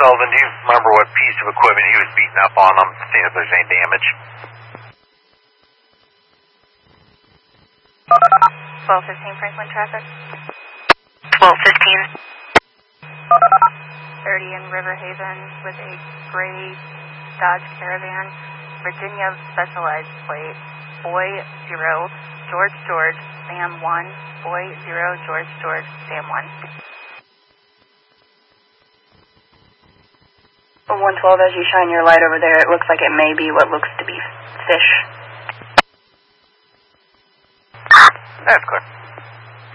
Sullivan, do you remember what piece of equipment he was beating up on? I'm seeing if there's any damage. 1215 Franklin traffic. 1215. 30 in River Haven with a gray Dodge Caravan, Virginia specialized plate, Boy 0, George George, Sam 1, Boy 0, George George, Sam 1. 112, as you shine your light over there, it looks like it may be what looks to be fish. That's good.